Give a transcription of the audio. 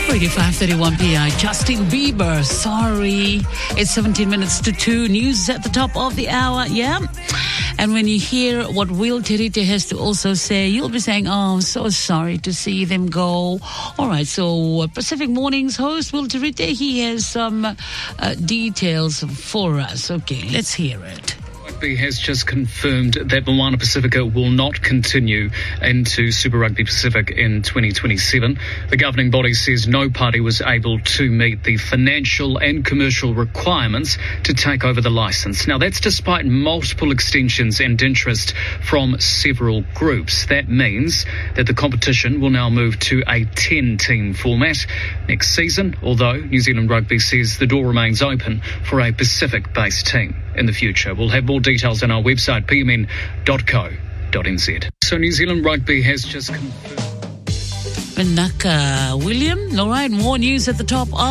Radio 531 PI. Justin Bieber, sorry. It's 17 minutes to 2. News at the top of the hour, yeah? And when you hear what Will Terite has to also say, you'll be saying, oh, I'm so sorry to see them go. All right, so Pacific Mornings host Will Terite, he has some details for us. Okay, let's hear it. Rugby has just confirmed that Moana Pacifica will not continue into Super Rugby Pacific in 2027. The governing body says no party was able to meet the financial and commercial requirements to take over the licence. Now, that's despite multiple extensions and interest from several groups. That means that the competition will now move to a 10-team format next season, although New Zealand Rugby says the door remains open for a Pacific-based team in the future. We'll have more details on our website, pmn.co.nz. So New Zealand Rugby has just confirmed. Manaka William, all right, more news at the top of